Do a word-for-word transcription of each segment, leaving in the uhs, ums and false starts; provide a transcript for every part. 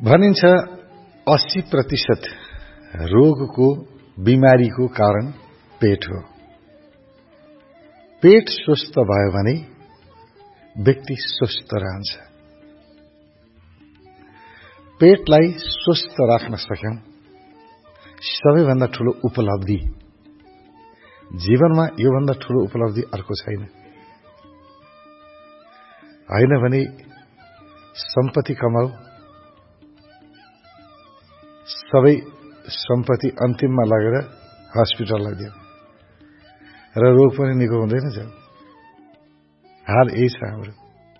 भनिन्छ अस्सी प्रतिशत रोगको बिमारीको कारण पेट हो। पेट स्वस्थ भयो भने व्यक्ति स्वस्थ रहन्छ। पेटलाई स्वस्थ राख्न सक्यौं सबैभन्दा ठूलो उपलब्धि। जीवनमा योभन्दा ठूलो उपलब्धि अर्को छैन। हैन भने सम्पत्ति कमाऊ, सबै सम्पत्ति अन्तिममा लगेर हस्पिटल लगिदियो र रोग पनि निको हुँदैन जाऊ। हाल यही छ हाम्रो।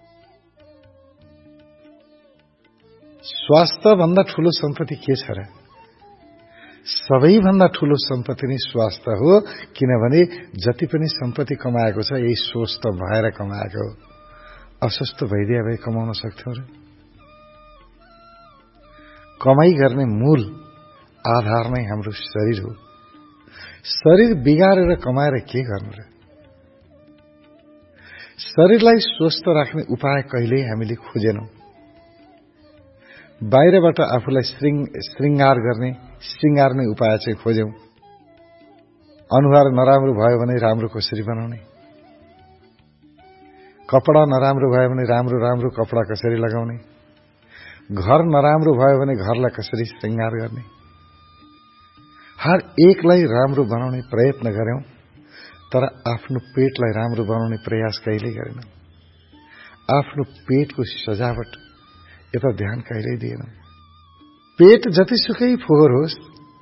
स्वास्थ्य भन्दा ठूलो सम्पत्ति के छ र? सबैभन्दा ठूलो सम्पत्ति नै स्वास्थ्य हो। किनभने जति पनि सम्पत्ति कमाएको छ यही स्वस्थ भएर कमाएको हो। अस्वस्थ भइदिए भए कमाउन सक्थ्यौ र? कमाई गर्ने मूल आधार नै हाम्रो शरीर हो। शरीर बिगारेर कमाएर के गर्नु र? शरीरलाई स्वस्थ राख्ने उपाय कहिल्यै हामीले खोजेनौं। बाहिरबाट आफूलाई श्रृंगार गर्ने श्रृंगार्ने उपाय चाहिँ खोज्यौं। अनुहार नराम्रो भयो भने राम्रो कसरी बनाउने, कपडा नराम्रो भयो भने राम्रो राम्रो कपडा कसरी लगाउने, घर नराम्रो भयो भने घरलाई कसरी श्रृंगार गर्ने, हर एकलाई राम्रो बनाउने प्रयत्न गर्यौं। तर आफ्नो पेटलाई राम्रो बनाउने प्रयास कहिल्यै गरेनौं। आफ्नो पेटको सजावट यता ध्यान कहिल्यै दिएनौं। पेट जतिसुकै फोहोर होस्,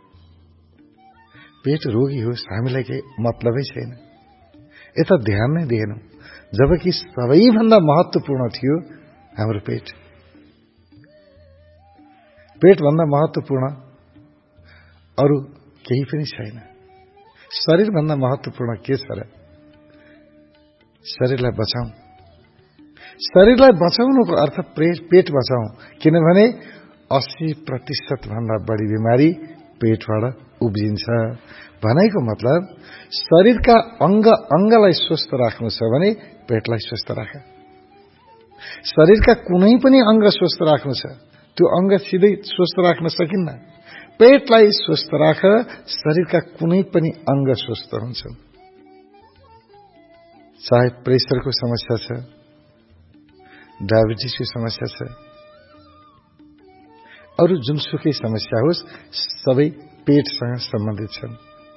पेट रोगी होस्, हामीलाई केही मतलबै छैन। यता ध्यान नै दिएनौं। जबकि सबैभन्दा महत्त्वपूर्ण थियो हाम्रो पेट। पेटभन्दा महत्त्वपूर्ण अरु केही पनि छैन। शरीरभन्दा महत्त्वपूर्ण के छ र? शरीरलाई बचाऊ। शरीरलाई बचाउनुको अर्थ पेट बचाऊ। किनभने अस्सी प्रतिशत भन्दा बढी बिमारी पेटबाट उब्जिन्छ। भनाइको मतलब शरीरका अंग अंगलाई स्वस्थ राख्नु छ भने पेटलाई स्वस्थ राख। शरीरका कुनै पनि अंग स्वस्थ राख्नु छ, त्यो अंग सिधै स्वस्थ राख्न सकिन्न। पेटलाई स्वस्थ राख, शरीरका कुनै पनि अंग स्वस्थ हुन्छन्। चाहे प्रेसरको समस्या छ, डायबिटिसको समस्या छ, अरु जुनसुकै समस्या होस्, सबै पेटसँग सम्बन्धित छन्।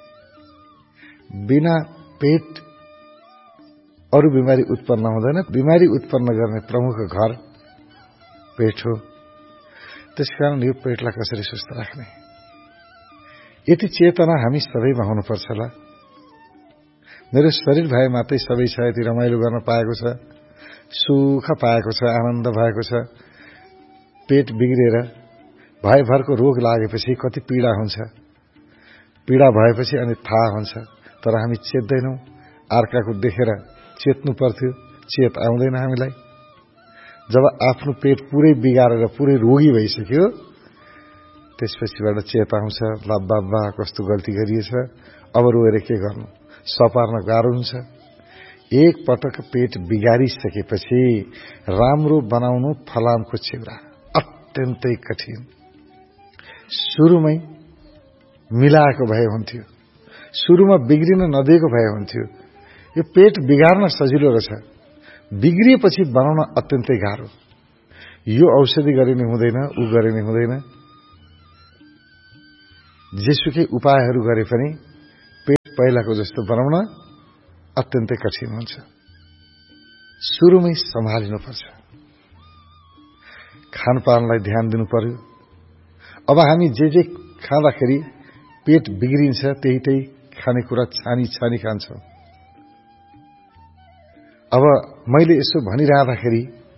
बिना पेट अरु बिमारी उत्पन्न हुँदैन। बिमारी उत्पन्न गर्ने प्रमुख घर पेट हो। त्यसकारण यो पेटलाई कसरी स्वस्थ राख्ने, यति चेतना हामी सबैमा हुनुपर्छ होला। मेरो शरीर भए मात्रै सबै छ, यति रमाइलो गर्न पाएको छ, सुख पाएको छ, आनन्द भएको छ। पेट बिग्रेर भयभरको रोग लागेपछि कति पीडा हुन्छ। पीडा भएपछि अनि थाहा हुन्छ। तर हामी चेत्दैनौं। अर्काको देखेर चेत्नु पर्थ्यो, चेत आउँदैन हामीलाई। जब आफ्नो पेट पुरै बिगारेर पुरै रोगी भइसक्यो, त्यसपछिबाट चेत आउँछ। ला बाबा कस्तो गल्ती गरिएछ, अब रोएर के गर्नु, सपार्न गाह्रो हुन्छ। एक पटक पेट बिगारिसकेपछि राम्रो बनाउनु फलामको चिउरा अत्यन्तै कठिन। सुरुमै मिलाएको भए हुन्थ्यो, सुरुमा बिग्रिन नदिएको भए हुन्थ्यो। यो पेट बिगार्न सजिलो रहेछ, बिग्रिएपछि बनाउन अत्यन्तै गाह्रो। यो औषधि गरिने हुँदैन, उ गरिने हुँदैन। जेसुकै उपायहरू गरे पनि पेट पहिलाको जस्तो बनाउन अत्यन्तै कठिन हुन्छ। सुरुमै सम्हालिनुपर्छ। खानपानलाई ध्यान दिनु पर्यो। अब हामी जे जे खाँदाखेरि पेट बिग्रिन्छ त्यही त्यही खानेकुरा छानी छानी खान्छौं। अब मैले यसो भनिरहँदाखेरि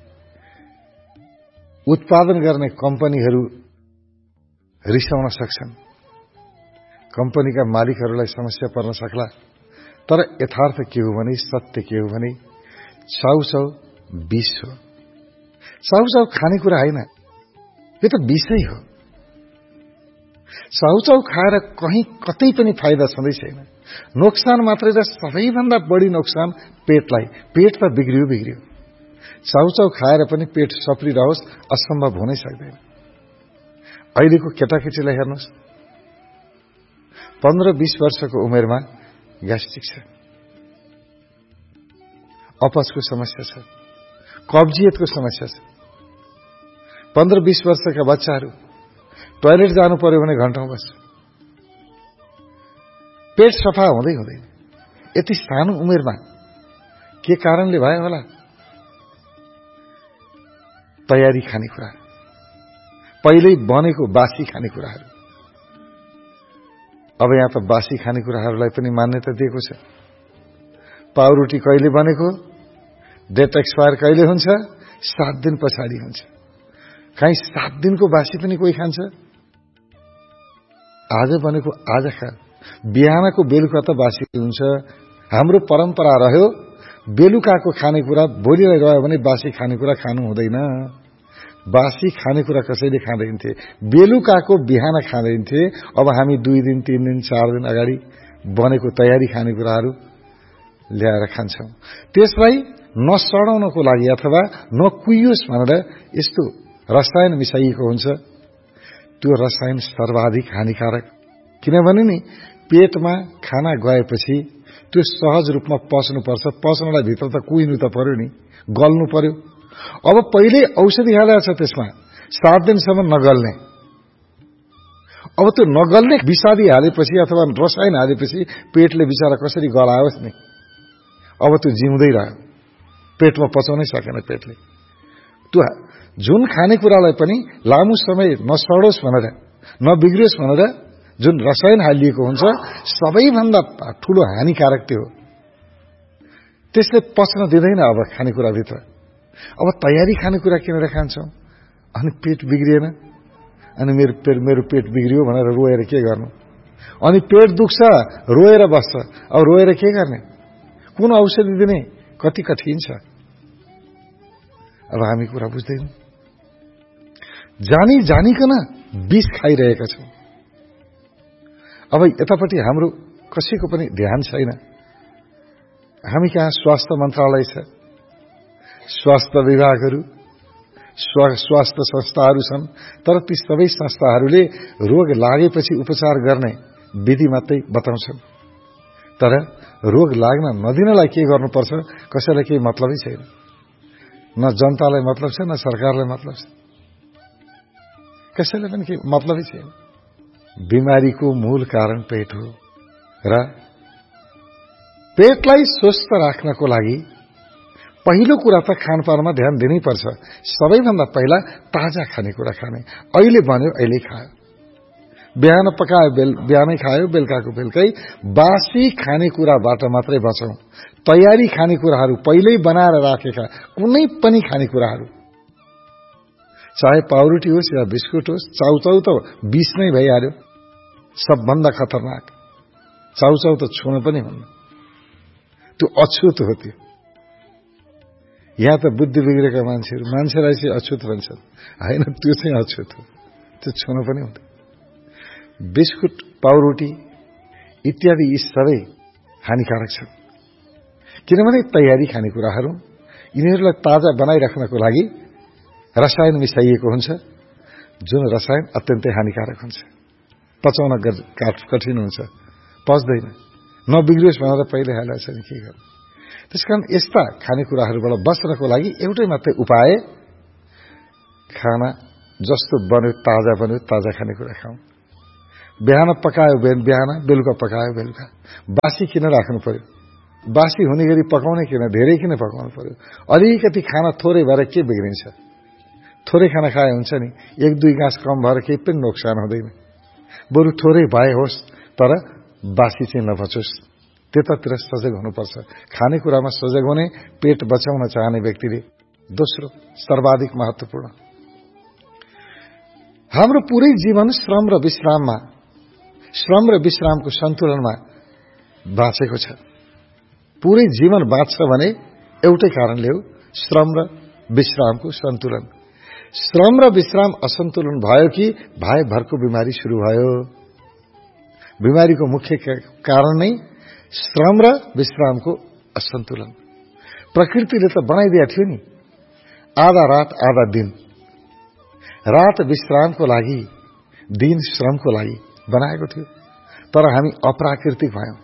उत्पादन गर्ने कम्पनीहरू रिसाउन सक्छन्, कम्पनीका मालिकहरूलाई समस्या पर्न सक्ला। तर यथार्थ के हो भने, सत्य के हो भने, चाउचाउ विष हो। चाउचाउ खानेकुरा होइन, यो त विषै हो। चाउचाउ खाएर कहीँ कतै पनि फाइदा छँदै छैन। नोक्सान मात्रै र सबैभन्दा बढी नोक्सान पेटलाई। पेट त बिग्रियो बिग्रियो। चाउचाउ खाएर पनि पेट सप्रिरहोस् असम्भव हुनै सक्दैन। अहिलेको केटाकेटीलाई हेर्नुहोस्, पन्ध्र बीस वर्षको उमेरमा ग्यास्ट्रिक छ, अपचको समस्या छ, कब्जियतको समस्या छ। पन्ध्र बीस वर्षका बच्चाहरू टोयलेट जानु पर्यो भने घण्टौं बस्छ, पेट सफा हुँदै हुँदैन। यति सानो उमेरमा के कारणले भयो होला? तयारी खानेकुरा, पहिल्यै बनेको बासी खानेकुराहरू। अब यहाँ त बासी खानेकुराहरूलाई पनि मान्यता दिएको छ। पाउरोटी कहिले बनेको, डेट एक्सपायर कहिले हुन्छ? सात दिन पछाडि हुन्छ। कहीँ सात दिनको बासी पनि कोही खान्छ? आज बनेको आज खा, बिहानको बेलुका त बासी हुन्छ। हाम्रो परम्परा रह्यो बेलुकाको खानेकुरा भोलिलाई रह्यो भने बासी खानेकुरा खानु हुँदैन। बासी खानेकुरा कसैले खाँदैनथे, बेलुकाको बिहान खाँदैनथे। अब हामी दुई दिन तीन दिन चार दिन अगाडि बनेको तयारी खानेकुराहरू ल्याएर खान्छौं। त्यसलाई नसडाउनको लागि अथवा नकुइयोस् भनेर यस्तो रसायन मिसाइएको हुन्छ। त्यो रसायन सर्वाधिक हानिकारक, किनभने नि पेटमा खाना गएपछि त्यो सहज रूपमा पच्नुपर्छ। पच्नलाई भित्र त कुइनु त पर्यो नि, गल्नु पर्यो। अब पहिले औषधि हालेको छ त्यसमा, सात दिनसम्म नगल्ने। अब त्यो नगल्ने विषादी हालेपछि अथवा रसायन हालेपछि पेटले बिचारा कसरी गलाओस् नि। अब त्यो जिउँदै रह्यो, पेटमा पचाउनै सकेन पेटले। त्यो जुन खानेकुरालाई पनि लामो समय नसडोस् भनेर, नबिग्रियोस् भनेर जुन रसायन हालिएको हुन्छ, सबैभन्दा ठूलो हानिकारक त्यो हो। त्यसले पच्न दिँदैन अब खानेकुराभित्र। अब तयारी खानेकुरा किनेर खान्छौं, अनि पेट बिग्रिएन, अनि मेरो पेट मेरो पेट बिग्रियो भनेर रोएर के गर्नु? अनि पेट दुख्छ, रोएर बस्छ। अब रोएर के गर्ने? कुन औषधि दिने? कति कठिन छ। अब हामी कुरा बुझ्दैनौं, जानी जानिकन विष खाइरहेका छौं। अब यतापट्टि हाम्रो कसैको पनि ध्यान छैन। हामी कहाँ स्वास्थ्य मन्त्रालय छ, स्वास्थ्य विभागहरू, स्वास्थ्य संस्थाहरू छन्, तर ती सबै संस्थाहरूले रोग लागेपछि उपचार गर्ने विधि मात्रै बताउँछन्। तर रोग लाग्न नदिनलाई के गर्नुपर्छ कसैलाई केही मतलबै छैन। न जनतालाई मतलब छ, न सरकारलाई मतलब छ, कसैलाई पनि केही मतलबै छैन। बिमारीको मूल कारण पेट हो र पेटलाई स्वस्थ राख्नको लागि पहिलो कुरा त खानपानमा ध्यान दिनै पर्छ। सबैभन्दा पहिला ताजा खानेकुरा खाने। अहिले बन्यो अहिले खायो, बिहान पकायो बेल बिहानै खायो, बेलुकाको बेलुकै। बासी खानेकुराबाट मात्रै बचौं। तयारी खानेकुराहरू, पहिल्यै बनाएर राखेका कुनै पनि खानेकुराहरू, चाहे पाउरोटी होस् या बिस्कुट होस्, चाउचाउ त विष नै भइहाल्यो, सबभन्दा खतरनाक। चाउचाउ त छुन पनि हुन्न, त्यो अछुत हो। त्यो यहाँ त बुद्धि बिग्रेका मान्छेहरू मान्छेलाई चाहिँ अछुत भन्छन्, होइन, त्यो चाहिँ अछुत हो, त्यो छुन पनि हुँदैन। बिस्कुट, पाउरोटी इत्यादि यी सबै हानिकारक छन्, किनभने तयारी खानेकुराहरू यिनीहरूलाई ताजा बनाइराख्नको लागि रसायन मिसाइएको हुन्छ, जुन रसायन अत्यन्तै हानिकारक हुन्छ। पचाउन कठिन हुन्छ, पच्दैन। नबिग्रियोस् भनेर पहिले हालेको छ नि, के गर्नु? त्यसकारण यस्ता खानेकुराहरूबाट बच्नको लागि एउटै मात्रै उपाय, खाना जस्तो बन्यो ताजा बन्यो ताजा खानेकुरा खाउँ। बिहान पकायो बिहान, बेलुका पकायो बेलुका। बासी किन राख्नु पर्यो? बासी हुने गरी पकाउने किन, धेरै किन पकाउनु पर्यो? अलिकति खाना थोरै भएर के बिग्रिन्छ? थोरै खाना खाए हुन्छ नि, एक दुई गाँस कम भएर केही पनि नोक्सान हुँदैन। बरु थोरै भए होस्, तर बासी चाहिँ नबचोस्। त्यतातिर सजग हुनुपर्छ। खानेकुरामा सजग हुने, पेट बचाउन चाहने व्यक्तिले। दोस्रो, सर्वाधिक महत्वपूर्ण, हाम्रो पूरै जीवन श्रम र विश्राममा, श्रम र विश्रामको सन्तुलनमा बाँचेको छ। पूरै जीवन बाँच्छ भने एउटै कारणले हो, श्रम र विश्रामको सन्तुलन। श्रम र विश्राम असन्तुलन भयो कि भाइ भरको बिमारी सुरु भयो। बिमारीको मुख्य कारण नै श्रम र विश्रामको असन्तुलन। प्रकृतिले त बनाइदिएको थियो नि, आधा रात आधा दिन। रात विश्रामको लागि, दिन श्रमको लागि बनाएको थियो, तर हामी अप्राकृतिक भयौं।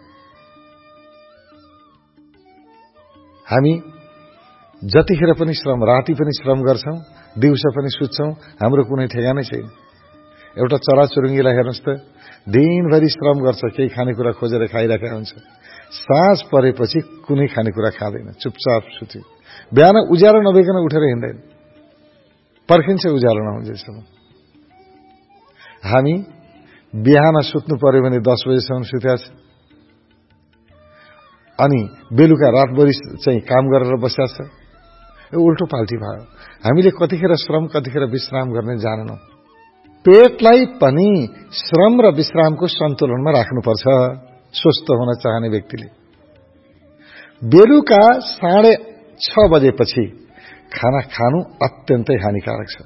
हामी जतिखेर पनि श्रम, राति पनि श्रम गर्छौं, दिउँसो पनि सुत्छौं, हाम्रो कुनै ठेगानै छैन। एउटा चराचुरुङ्गीलाई हेर्नुहोस् त, दिनभरि श्रम गर्छ, केही खानेकुरा खोजेर खाइरहेका हुन्छ, साँझ परेपछि कुनै खानेकुरा खाँदैन, चुपचाप सुत्यो। बिहान उज्यालो नभइकन उठेर हिँड्दैन, पर्खिन्छ उज्यालो नहुन्जेसम्म। हामी बिहान सुत्नु पर्यो भने दस बजेसम्म सुत्या छ, अनि बेलुका रातभरि चाहिँ काम गरेर बस्या छ। यो उल्टो पाल्टी भयो। हामीले कतिखेर श्रम कतिखेर विश्राम गर्ने जानेनौं। पेटलाई पनि श्रम र विश्रामको सन्तुलनमा राख्नुपर्छ स्वस्थ हुन चाहने व्यक्तिले। बेलुका साढे छ बजेपछि खाना खानु अत्यन्तै हानिकारक छ।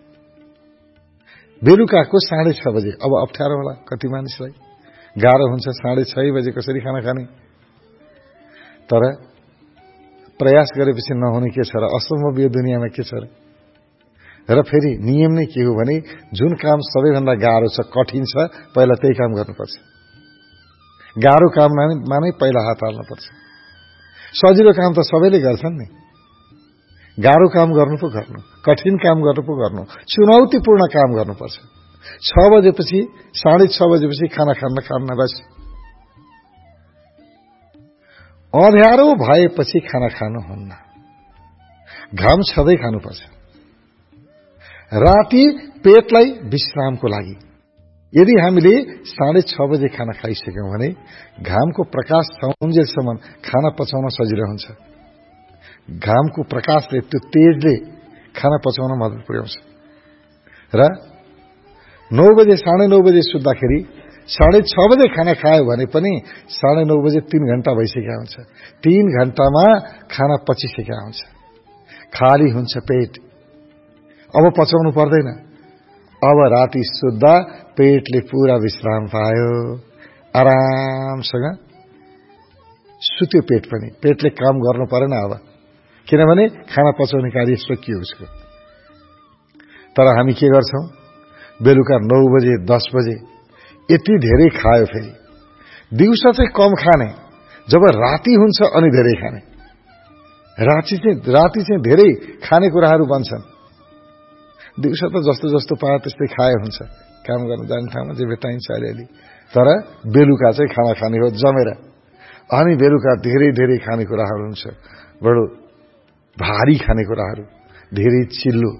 बेलुकाको साढे छ बजे अब अप्ठ्यारो होला, कति मानिसलाई गाह्रो हुन्छ साढे छ बजे कसरी खाना खाने। तर प्रयास गरेपछि नहुने के छ र, असम्भव यो दुनियाँमा के छ र। र फेरि नियम नै के हो भने जुन काम सबैभन्दा गाह्रो छ, कठिन छ, पहिला त्यही काम गर्नुपर्छ। गाह्रो काममा नै पहिला हात हाल्नुपर्छ। सजिलो काम त सबैले गर्छन् नि, गाह्रो काम गर्नु पो गर्नु, कठिन काम गर्नु पो गर्नु, चुनौतीपूर्ण काम गर्नुपर्छ। छ बजेपछि साढे छ बजेपछि खाना खान खान्न बस। अँध्यारो भएपछि खाना खानुहुन्न, घाम छँदै खानुपर्छ। राति पेटलाई विश्रामको लागि यदि हामीले साढे छ बजे खाना खाइसक्यौं भने घामको प्रकाश छाउन्जेलसम्म खाना पचाउन सजिलो हुन्छ। घामको प्रकाशले, त्यो तेजले खाना पचाउन मद्दत पुर्याउँछ। र नौ बजे साढे नौ बजे सुत्दाखेरि साढे छ बजे खाना खायो भने पनि साढे नौ बजे तीन घण्टा भइसकेका हुन्छ। तीन घण्टामा खाना पचिसकेका हुन्छ, खाली हुन्छ पेट, अब पचाउनु पर्दैन। अब राति सुत्दा पेटले पूरा विश्राम पायो, आरामसँग सुत्यो पेट पनि, पेटले काम गर्नु परेन अब, किनभने खाना पचाउने कार्य सकियो उसको। तर हामी के गर्छौं, बेलुका नौ बजे दस बजे यति धेरै खायो, फेरि दिउँसो चाहिँ कम खाने, जब राति हुन्छ अनि धेरै खाने। राति चाहिँ राति चाहिँ धेरै खानेकुराहरू बन्छन्। दिउँसो त जस्तो जस्तो पायो त्यस्तै खाए हुन्छ, काम गर्न जाने ठाउँमा जे भेटाइन्छ अलिअलि। तर बेलुका चाहिँ खाना खाने हो जमेर, अनि बेलुका धेरै धेरै खानेकुराहरू हुन्छ, बडो भारी खानेकुराहरू, धेरै चिल्लो,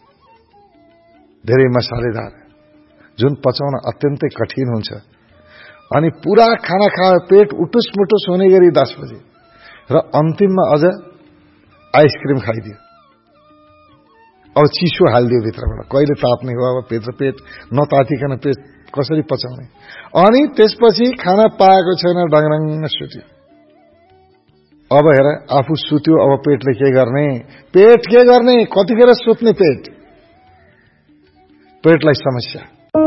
धेरै मसालेदार, जुन पचाउन अत्यन्तै कठिन हुन्छ। अनि पूरा खाना खायो, पेट उटुस मुटुस हुने गरी दस बजे, र अन्तिममा अझ आइसक्रिम खाइदियो, अब चिसो हालिदियो भित्रबाट, कहिले ताप्ने हो अब भित्र पेट नतातिकन पेट कसरी पचाउने। अनि त्यसपछि खाना पाएको छैन, डङरङ सुत्यो। अब हेर आफू सुत्यो, अब पेटले के गर्ने, पेट के गर्ने, कतिखेर सुत्ने पेट, पेटलाई समस्या।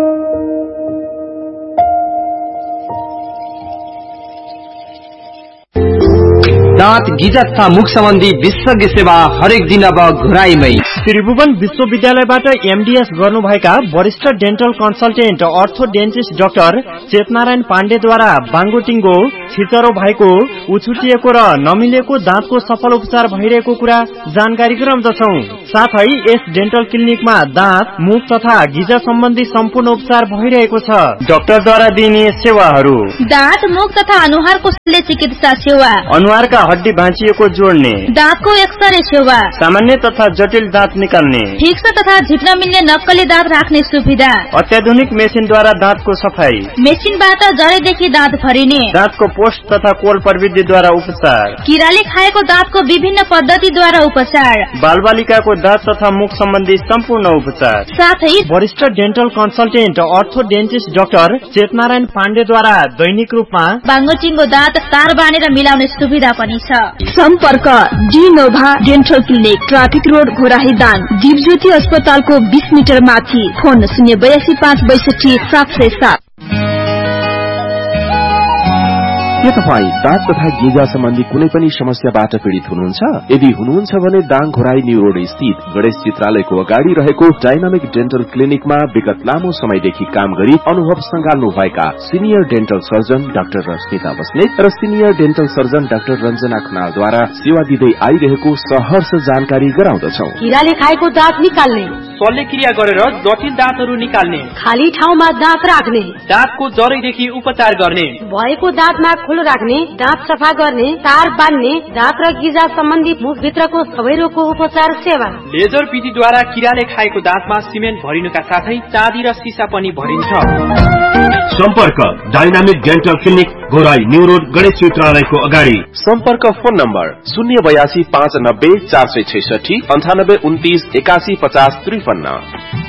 दाँत गिजा तथा मुख सम्बन्धी विशेषज्ञ सेवा हरेक दिन अब घुराईमै। त्रिभुवन विश्वविद्यालयबाट एमडीएस गर्नुभएका वरिष्ठ डेन्टल कन्सल्टेन्ट अर्थोडेन्टिस्ट डाक्टर चेतनारायण पाण्डेद्वारा बाङ्गोटिङ्गो, छिचरो भएको, उछुटिएको र नमिलेको दाँतको सफल उपचार भइरहेको कुरा जानकारी गराउँदछौं। साथै यस डेन्टल क्लिनिकमा दाँत, मुख तथा गिजा सम्बन्धी सम्पूर्ण उपचार भइरहेको छ। डाक्टरद्वारा दिइने सेवाहरू: दाँत, मुख तथा अनुहारको शल्य चिकित्सा सेवा, अनुहारका हड्डी भाँचिएको जोड्ने, दाँतको एक्सरे सेवा, सामान्य तथा जटिल दाँत निकाल्ने, ठिक छ तथा झिक्न मिल्ने नक्कली दाँत राख्ने सुविधा, अत्याधुनिक मेसिनद्वारा दाँतको सफाई, मेसिनबाट जडेदेखि दाँत भरिने, दाँतको पोस्ट तथा कोल प्रविधिद्वारा उपचार, किराले खाएको दाँतको विभिन्न पद्धतिद्वारा उपचार, बालबालिकाको दाँत तथा मुख सम्बन्धी सम्पूर्ण उपचार, साथै वरिष्ठ डेन्टल कन्सल्टेन्ट अर्थोडेन्टिस्ट डाक्टर चेतनारायण पाण्डेद्वारा दैनिक रूपमा बाङ्गोटिङ्गो दाँत तार बाँधेर मिलाउने सुविधा पनि छ। सम्पर्क डिनोभा dental clinic, traffic road, Ghorahi Dang, Dipjyoti अस्पतालको बीस मिटर माथि। फोन शून्य बयासी पाँच बैसठी सात सय सात। के तपाई दाँत तथा गिजा सम्बन्धी कुनै पनि समस्याबाट पीड़ित हुनुहुन्छ? यदि हुनुहुन्छ भने दाङ घोराई न्यू रोड स्थित गणेश चित्रालयको अगाडि रहेको डाइनामिक डेन्टल क्लिनिकमा विगत लामो समयदेखि काम गरी अनुभव संगाल्नु भएका senior dental surgeon doctor Rashmita Basnet र senior dental surgeon doctor Ranjana खनालद्वारा सेवा दिँदै आइरहेको सहर्ष जानकारी गराउँदछौ। किराले खाएको दाँत निकाल्ने, शल्यक्रिया गरेर जटिल दाँतहरू निकाल्ने, खाली ठाउँमा दाँत राख्ने, दाँतको जरैदेखि उपचार गर्ने, भएको दाँतमा खुलो राख्ने, दाँत सफा गर्ने, तार बान्ने, दाँत र गिजा सम्बन्धी मुखभित्रको सबै रोगको उपचार सेवा। लेजर विधिद्वारा किराले खाएको दाँतमा सिमेन्ट भरिनुका साथै चाँदी र सिसा पनि भरिन्छ। सम्पर्क dynamic dental clinic Ghorahi new road Ganesh चित्रालयको अगाडि। सम्पर्क फोन नम्बर शून्य बयासी पाँच नब्बे चार सय छैसठी अन्ठानब्बे उन्तिस एकासी पचास त्रिपन्न।